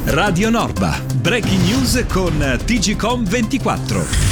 Radio Norba, breaking news con TGcom 24.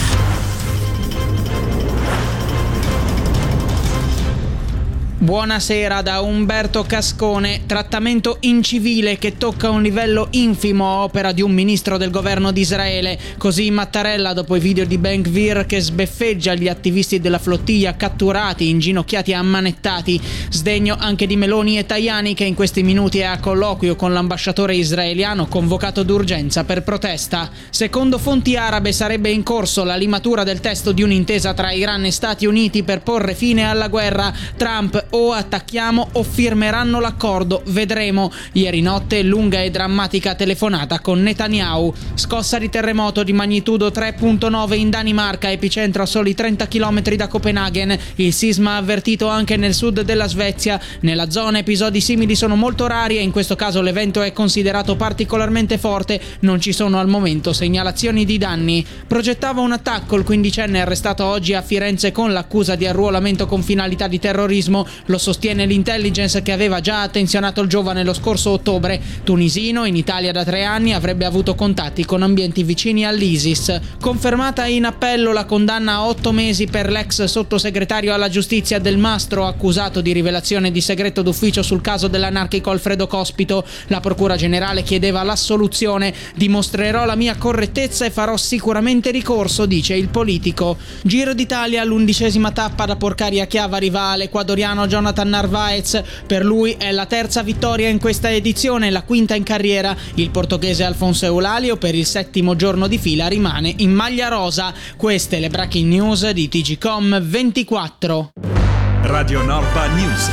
Buonasera da Umberto Cascone. Trattamento incivile che tocca un livello infimo a opera di un ministro del governo di Israele. Così Mattarella dopo i video di Ben Gvir che sbeffeggia gli attivisti della flottiglia catturati, inginocchiati e ammanettati. Sdegno anche di Meloni e Tajani, che in questi minuti è a colloquio con l'ambasciatore israeliano convocato d'urgenza per protesta. Secondo fonti arabe sarebbe in corso la limatura del testo di un'intesa tra Iran e Stati Uniti per porre fine alla guerra. Trump: o attacchiamo o firmeranno l'accordo, vedremo. Ieri notte lunga e drammatica telefonata con Netanyahu. Scossa di terremoto di magnitudo 3.9 in Danimarca, epicentro a soli 30 km da Copenaghen. Il sisma avvertito anche nel sud della Svezia. Nella zona episodi simili sono molto rari e in questo caso l'evento è considerato particolarmente forte. Non ci sono al momento segnalazioni di danni. Progettava un attacco il quindicenne arrestato oggi a Firenze con l'accusa di arruolamento con finalità di terrorismo. Lo sostiene l'intelligence, che aveva già attenzionato il giovane lo scorso ottobre. Tunisino, in Italia da 3 anni, avrebbe avuto contatti con ambienti vicini all'ISIS. Confermata in appello la condanna a 8 mesi per l'ex sottosegretario alla giustizia Del Mastro, accusato di rivelazione di segreto d'ufficio sul caso dell'anarchico Alfredo Cospito. La procura generale chiedeva l'assoluzione. Dimostrerò la mia correttezza e farò sicuramente ricorso, dice il politico. Giro d'Italia, l'11ª tappa da Porcari a Chiavari va all'ecuadoriano Jonathan Narvaez. Per lui è la terza vittoria in questa edizione, la quinta in carriera. Il portoghese Alfonso Eulalio per il 7° giorno di fila rimane in maglia rosa. Queste le breaking news di TGcom 24. Radio Norba News.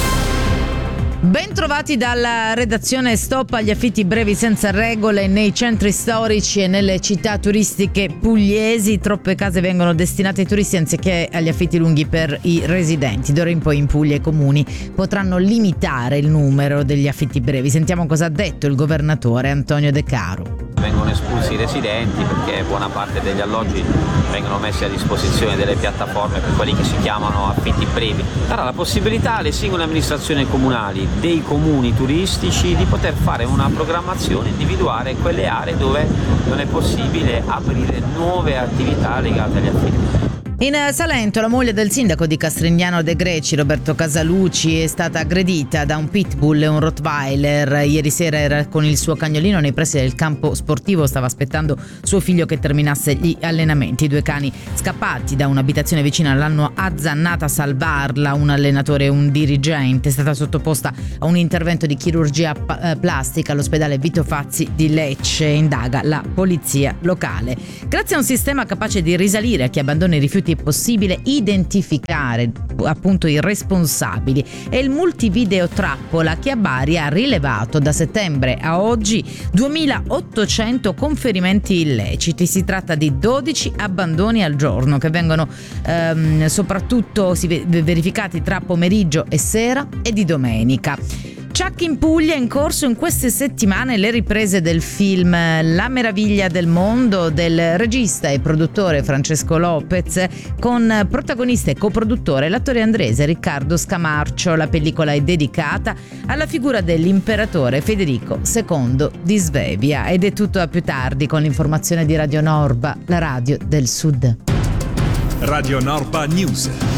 Ben trovati dalla redazione. Stop agli affitti brevi senza regole nei centri storici e nelle città turistiche pugliesi. Troppe case vengono destinate ai turisti anziché agli affitti lunghi per i residenti. D'ora in poi in Puglia i comuni potranno limitare il numero degli affitti brevi. Sentiamo cosa ha detto il governatore Antonio De Caro. Vengono espulsi i residenti perché buona parte degli alloggi vengono messi a disposizione delle piattaforme per quelli che si chiamano affitti brevi. Darà la possibilità alle singole amministrazioni comunali, dei comuni turistici, di poter fare una programmazione, individuare quelle aree dove non è possibile aprire nuove attività legate agli affitti. In Salento la moglie del sindaco di Castrignano de' Greci, Roberto Casaluci, è stata aggredita da un pitbull e un rottweiler. Ieri sera era con il suo cagnolino nei pressi del campo sportivo, stava aspettando suo figlio che terminasse gli allenamenti. I 2 cani scappati da un'abitazione vicina l'hanno azzannata a salvarla. Un allenatore e un dirigente. È stata sottoposta a un intervento di chirurgia plastica all'ospedale Vito Fazzi di Lecce. Indaga la polizia locale. Grazie a un sistema capace di risalire a chi abbandona i rifiuti è possibile identificare appunto i responsabili. È il multivideo trappola che a Bari ha rilevato da settembre a oggi 2800 conferimenti illeciti. Si tratta di 12 abbandoni al giorno che vengono soprattutto verificati tra pomeriggio e sera e di domenica. Chuck in Puglia è in corso in queste settimane le riprese del film La meraviglia del mondo del regista e produttore Francesco Lopez, con protagonista e coproduttore l'attore andrese Riccardo Scamarcio. La pellicola è dedicata alla figura dell'imperatore Federico II di Svevia. Ed è tutto, a più tardi con l'informazione di Radio Norba, la radio del Sud. Radio Norba News.